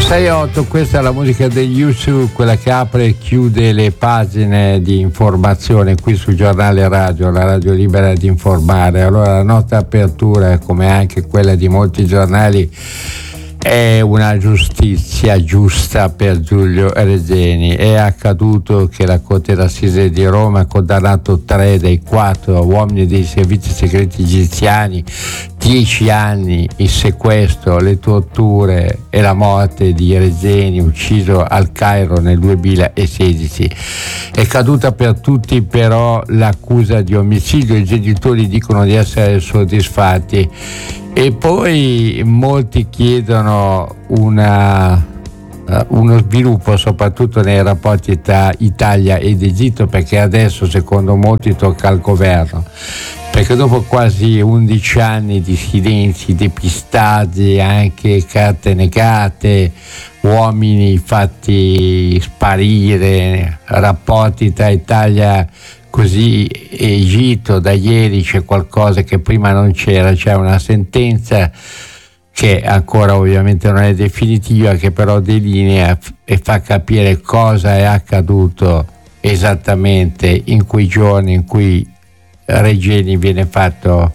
6-8, questa è la musica degli U2, quella che apre e chiude le pagine di informazione qui sul giornale radio, la radio libera di informare. Allora la nostra apertura, come anche quella di molti giornali, è una giustizia giusta per Giulio Regeni. È accaduto che la Corte d'Assise di Roma ha condannato 3 dei 4 uomini dei servizi segreti egiziani, 10 anni, il sequestro, le torture e la morte di Regeni, ucciso al Cairo nel 2016. È caduta per tutti però l'accusa di omicidio, i genitori dicono di essere soddisfatti. E poi molti chiedono uno sviluppo soprattutto nei rapporti tra Italia ed Egitto, perché adesso secondo molti tocca al governo, perché dopo quasi 11 anni di silenzi, depistaggi, anche carte negate, uomini fatti sparire, rapporti tra Italia così Egitto, da ieri c'è qualcosa che prima non c'era, c'è una sentenza che ancora ovviamente non è definitiva, che però delinea e fa capire cosa è accaduto esattamente in quei giorni in cui Regeni viene fatto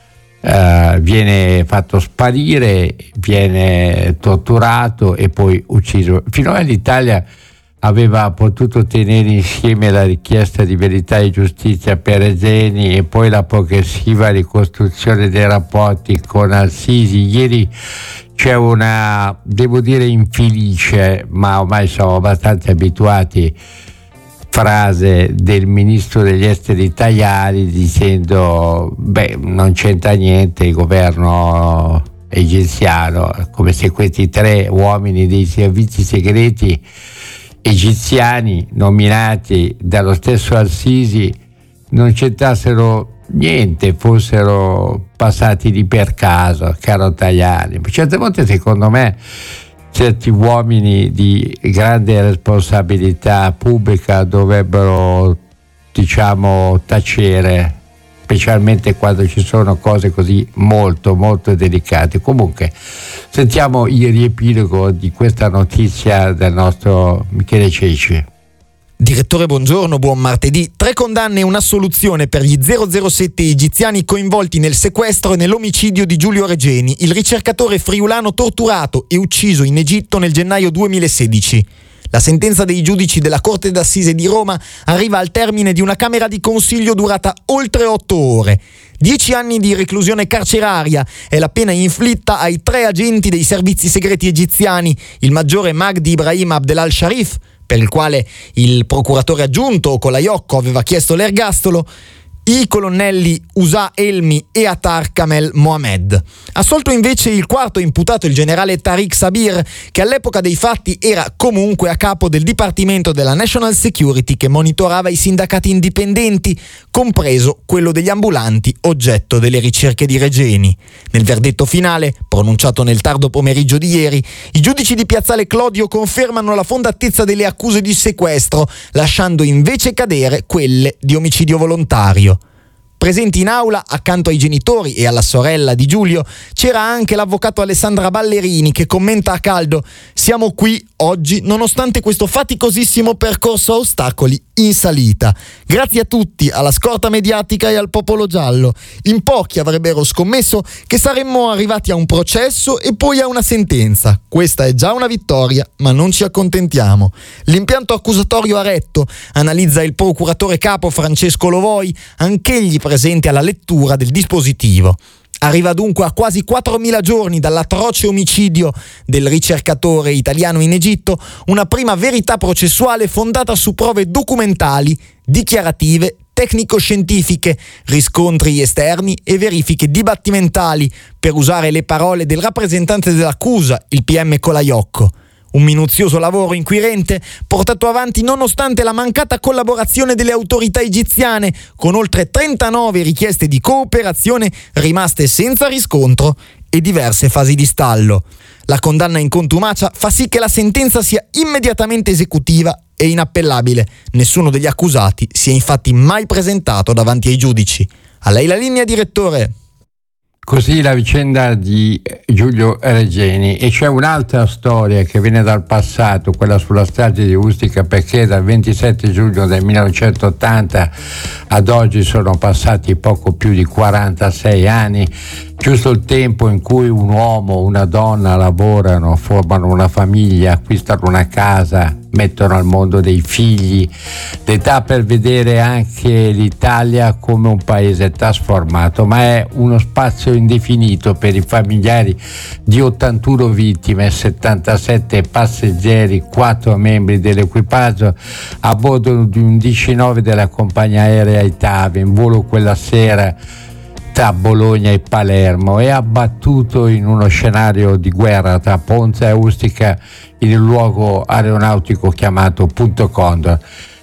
sparire, viene torturato e poi ucciso. Finora l'Italia aveva potuto tenere insieme la richiesta di verità e giustizia per Regeni e poi la progressiva ricostruzione dei rapporti con Al-Sisi. Ieri c'è una, devo dire infelice, ma ormai siamo abbastanza abituati, frase del ministro degli esteri Tajani dicendo non c'entra niente il governo egiziano, come se questi 3 uomini dei servizi segreti egiziani nominati dallo stesso Al-Sisi non c'entrassero niente, fossero passati lì per caso, caro Tajani. Certe volte secondo me certi uomini di grande responsabilità pubblica dovrebbero, tacere, specialmente quando ci sono cose così molto molto delicate. Comunque sentiamo il riepilogo di questa notizia del nostro Michele Ceci. Direttore, buongiorno, buon martedì. 3 condanne e un'assoluzione per gli 007 egiziani coinvolti nel sequestro e nell'omicidio di Giulio Regeni, il ricercatore friulano torturato e ucciso in Egitto nel gennaio 2016. La sentenza dei giudici della Corte d'Assise di Roma arriva al termine di una camera di consiglio durata oltre 8 ore. 10 anni di reclusione carceraria è la pena inflitta ai 3 agenti dei servizi segreti egiziani, il maggiore Magdi Ibrahim Abdel al-Sharif, per il quale il procuratore aggiunto Kolayocco aveva chiesto l'ergastolo, i colonnelli Usa Elmi e Attar Kamel Mohamed. Assolto invece il quarto imputato, il generale Tariq Sabir, che all'epoca dei fatti era comunque a capo del Dipartimento della National Security che monitorava i sindacati indipendenti, compreso quello degli ambulanti oggetto delle ricerche di Regeni. Nel verdetto finale, pronunciato nel tardo pomeriggio di ieri, i giudici di Piazzale Clodio confermano la fondatezza delle accuse di sequestro, lasciando invece cadere quelle di omicidio volontario. Presenti in aula, accanto ai genitori e alla sorella di Giulio, c'era anche l'avvocato Alessandra Ballerini che commenta a caldo: siamo qui oggi nonostante questo faticosissimo percorso a ostacoli in salita. Grazie a tutti, alla scorta mediatica e al popolo giallo. In pochi avrebbero scommesso che saremmo arrivati a un processo e poi a una sentenza. Questa è già una vittoria, ma non ci accontentiamo. L'impianto accusatorio ha retto, analizza il procuratore capo Francesco Lovoi, anch'egli presente alla lettura del dispositivo. Arriva dunque a quasi 4.000 giorni dall'atroce omicidio del ricercatore italiano in Egitto una prima verità processuale fondata su prove documentali, dichiarative, tecnico-scientifiche, riscontri esterni e verifiche dibattimentali, per usare le parole del rappresentante dell'accusa, il PM Kolayocco. Un minuzioso lavoro inquirente portato avanti nonostante la mancata collaborazione delle autorità egiziane, con oltre 39 richieste di cooperazione rimaste senza riscontro e diverse fasi di stallo. La condanna in contumacia fa sì che la sentenza sia immediatamente esecutiva e inappellabile. Nessuno degli accusati si è infatti mai presentato davanti ai giudici. A lei la linea, direttore. Così la vicenda di Giulio Regeni. E c'è un'altra storia che viene dal passato, quella sulla strage di Ustica, perché dal 27 giugno del 1980 ad oggi sono passati poco più di 46 anni, giusto il tempo in cui un uomo, una donna lavorano, formano una famiglia, acquistano una casa, mettono al mondo dei figli, l'età per vedere anche l'Italia come un paese trasformato, ma è uno spazio indefinito per i familiari di 81 vittime, 77 passeggeri, 4 membri dell'equipaggio a bordo di un DC-9 della compagnia aerea Itavia, in volo quella sera tra Bologna e Palermo, è abbattuto in uno scenario di guerra tra Ponza e Ustica in un luogo aeronautico chiamato Punto Condor.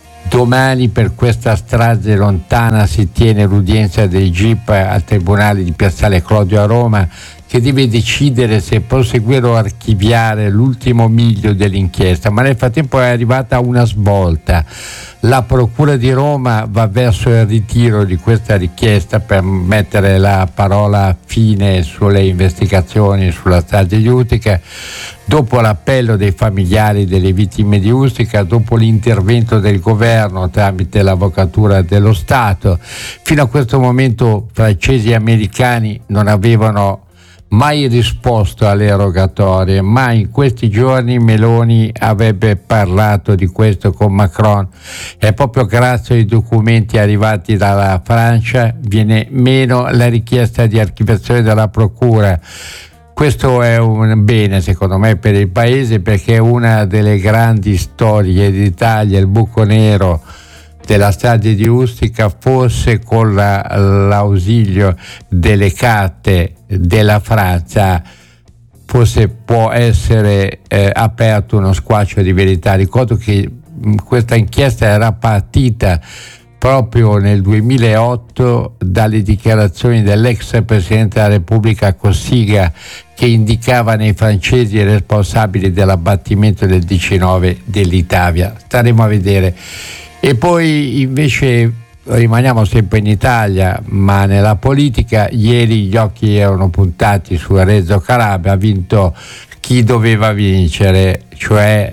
Domani per questa strage lontana si tiene l'udienza dei GIP al Tribunale di Piazzale Clodio a Roma, che deve decidere se proseguire o archiviare l'ultimo miglio dell'inchiesta, ma nel frattempo è arrivata una svolta. La Procura di Roma va verso il ritiro di questa richiesta per mettere la parola fine sulle investigazioni sulla strage di Ustica, dopo l'appello dei familiari delle vittime di Ustica, dopo l'intervento del governo tramite l'Avvocatura dello Stato. Fino a questo momento francesi e americani non avevano mai risposto alle rogatorie, ma in questi giorni Meloni avrebbe parlato di questo con Macron e proprio grazie ai documenti arrivati dalla Francia viene meno la richiesta di archiviazione della Procura. Questo è un bene secondo me per il paese, perché è una delle grandi storie d'Italia, il buco nero della strage di Ustica, forse con l'ausilio delle carte della Francia forse può essere aperto uno squarcio di verità. Ricordo che questa inchiesta era partita proprio nel 2008 dalle dichiarazioni dell'ex Presidente della Repubblica Cossiga, che indicava nei francesi i responsabili dell'abbattimento del DC-9 dell'Itavia. Staremo a vedere. E poi invece rimaniamo sempre in Italia, ma nella politica. Ieri gli occhi erano puntati su Reggio Calabria, ha vinto chi doveva vincere, cioè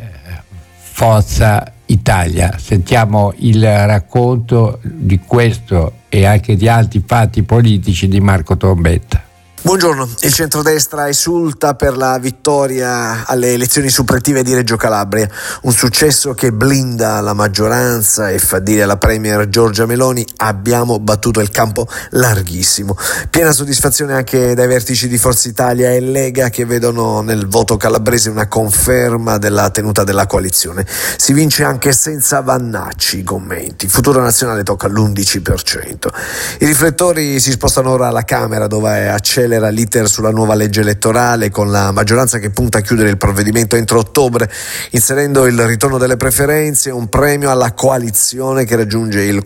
Forza Italia. Sentiamo il racconto di questo e anche di altri fatti politici di Marco Trombetta. Buongiorno, il centrodestra esulta per la vittoria alle elezioni suppletive di Reggio Calabria, un successo che blinda la maggioranza e fa dire alla premier Giorgia Meloni: abbiamo battuto il campo larghissimo. Piena soddisfazione anche dai vertici di Forza Italia e Lega, che vedono nel voto calabrese una conferma della tenuta della coalizione. Si vince anche senza Vannacci, i commenti. Futuro Nazionale tocca l'11%. I riflettori si spostano ora alla Camera, dove accelera l'iter sulla nuova legge elettorale, con la maggioranza che punta a chiudere il provvedimento entro ottobre, inserendo il ritorno delle preferenze e un premio alla coalizione che raggiunge il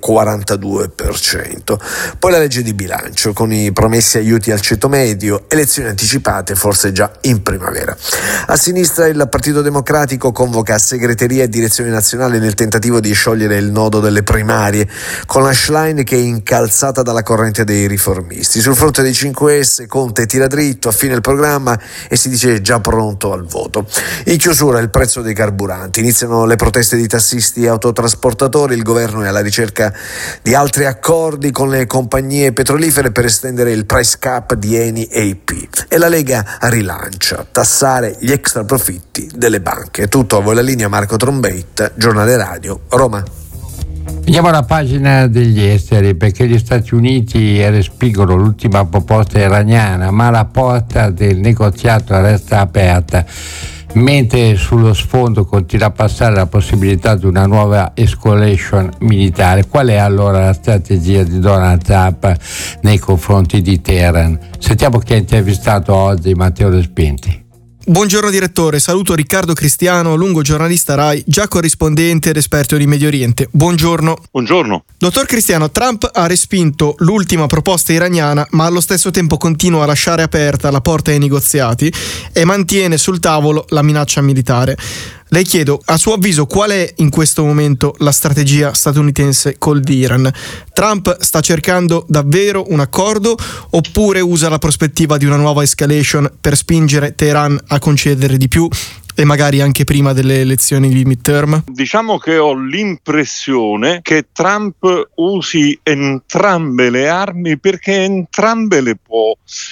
42%. Poi la legge di bilancio, con i promessi aiuti al ceto medio, elezioni anticipate forse già in primavera. A sinistra il Partito Democratico convoca segreteria e direzione nazionale nel tentativo di sciogliere il nodo delle primarie, con la Schlein che è incalzata dalla corrente dei riformisti. Sul fronte dei 5S Conte tira dritto, affina il programma e si dice già pronto al voto. In chiusura il prezzo dei carburanti. Iniziano le proteste di tassisti e autotrasportatori. Il governo è alla ricerca di altri accordi con le compagnie petrolifere per estendere il price cap di Eni e IP. E la Lega rilancia: tassare gli extra profitti delle banche. Tutto, a voi la linea, Marco Trombetta, Giornale Radio, Roma. Andiamo alla pagina degli esteri, perché gli Stati Uniti respingono l'ultima proposta iraniana, ma la porta del negoziato resta aperta, mentre sullo sfondo continua a passare la possibilità di una nuova escalation militare. Qual è allora la strategia di Donald Trump nei confronti di Teheran? Sentiamo chi ha intervistato oggi Matteo Respinti. Buongiorno direttore, saluto Riccardo Cristiano, lungo giornalista Rai, già corrispondente ed esperto di Medio Oriente. Buongiorno. Buongiorno. Dottor Cristiano, Trump ha respinto l'ultima proposta iraniana, ma allo stesso tempo continua a lasciare aperta la porta ai negoziati e mantiene sul tavolo la minaccia militare. Le chiedo, a suo avviso, qual è in questo momento la strategia statunitense col Iran? Trump sta cercando davvero un accordo oppure usa la prospettiva di una nuova escalation per spingere Teheran a concedere di più e magari anche prima delle elezioni di midterm? Diciamo che ho l'impressione che Trump usi entrambe le armi, perché entrambe le può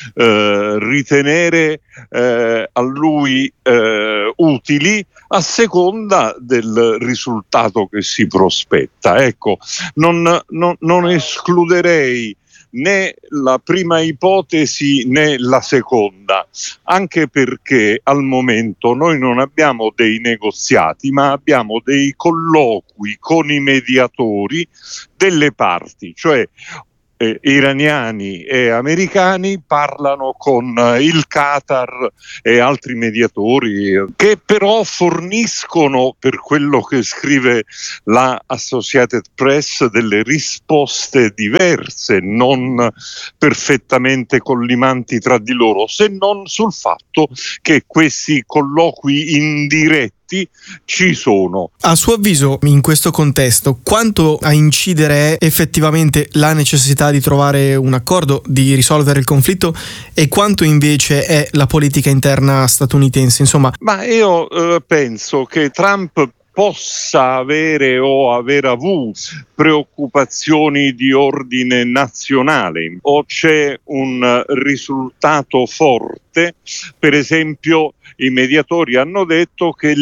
ritenere a lui utili a seconda del risultato che si prospetta. Ecco, non escluderei né la prima ipotesi né la seconda, anche perché al momento noi non abbiamo dei negoziati, ma abbiamo dei colloqui con i mediatori delle parti, cioè iraniani e americani parlano con il Qatar e altri mediatori che però forniscono, per quello che scrive la Associated Press, delle risposte diverse, non perfettamente collimanti tra di loro, se non sul fatto che questi colloqui indiretti ci sono. A suo avviso, in questo contesto, quanto a incidere è effettivamente la necessità di trovare un accordo, di risolvere il conflitto, e quanto invece è la politica interna statunitense? Insomma, ma io penso che Trump possa avere o aver avuto preoccupazioni di ordine nazionale, o c'è un risultato forte. Per esempio, i mediatori hanno detto che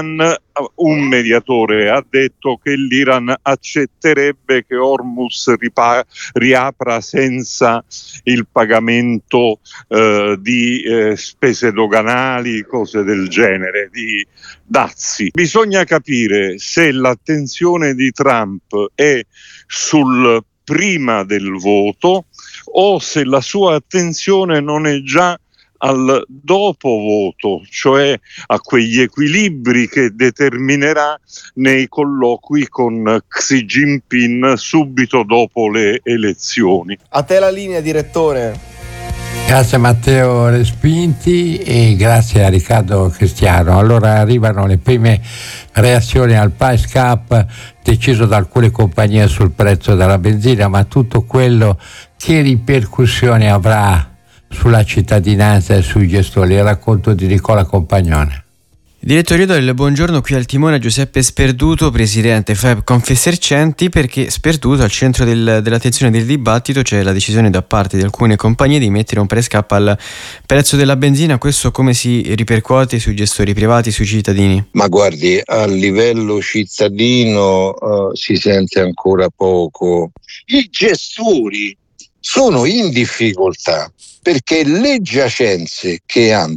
un mediatore ha detto che l'Iran accetterebbe che Hormuz riapra senza il pagamento di spese doganali, cose del genere, di dazi. Bisogna capire se l'attenzione di Trump è sul prima del voto o se la sua attenzione non è già al dopo voto, cioè a quegli equilibri che determinerà nei colloqui con Xi Jinping subito dopo le elezioni. A te la linea, direttore. Grazie a Matteo Respinti e grazie a Riccardo Cristiano. Allora arrivano le prime reazioni al price cap deciso da alcune compagnie sul prezzo della benzina, ma tutto quello che ripercussioni avrà sulla cittadinanza e sui gestori. Il racconto di Nicola Compagnone. Direttore, io do il buongiorno qui al timone a Giuseppe Sperduto, presidente FEB Confesercenti, perché Sperduto, al centro dell'attenzione del dibattito c'è la decisione da parte di alcune compagnie di mettere un price cap al prezzo della benzina. Questo come si ripercuote sui gestori privati, sui cittadini? Ma guardi, a livello cittadino si sente ancora poco. I gestori sono in difficoltà perché le giacenze che hanno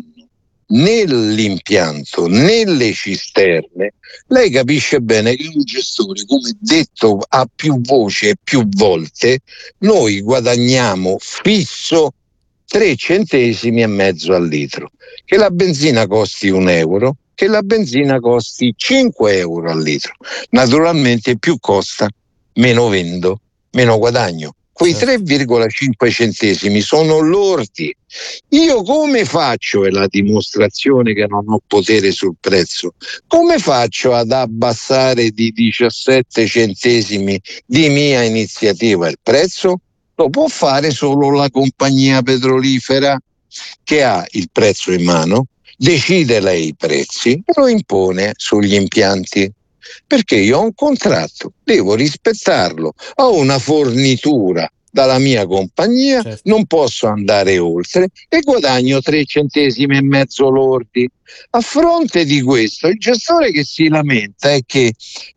nell'impianto, nelle cisterne, lei capisce bene che un gestore, come detto a più voci e più volte, noi guadagniamo fisso 3,5 centesimi al litro. Che la benzina costi €1, che la benzina costi €5 al litro. Naturalmente più costa, meno vendo, meno guadagno. Quei 3,5 centesimi sono lordi. Io come faccio, è la dimostrazione che non ho potere sul prezzo, come faccio ad abbassare di 17 centesimi di mia iniziativa il prezzo? Lo può fare solo la compagnia petrolifera, che ha il prezzo in mano, decide lei i prezzi e lo impone sugli impianti. Perché io ho un contratto, devo rispettarlo, ho una fornitura dalla mia compagnia, certo, non posso andare oltre e guadagno 3,5 centesimi lordi. A fronte di questo, il gestore che si lamenta è che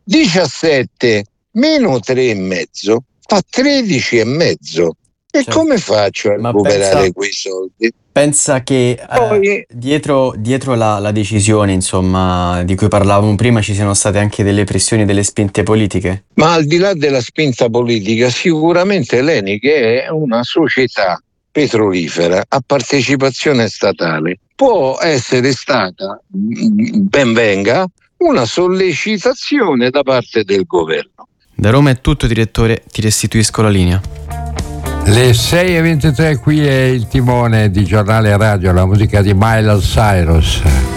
17 meno 3,5 fa 13,5. E certo, come faccio a recuperare quei soldi? Pensa che dietro la decisione, insomma, di cui parlavamo prima, ci siano state anche delle pressioni, delle spinte politiche? Ma al di là della spinta politica, sicuramente l'ENI, che è una società petrolifera a partecipazione statale, può essere stata, ben venga, una sollecitazione da parte del governo. Da Roma è tutto, direttore, ti restituisco la linea. Le 6:23, qui è il timone di Giornale Radio, la musica di Miley Cyrus.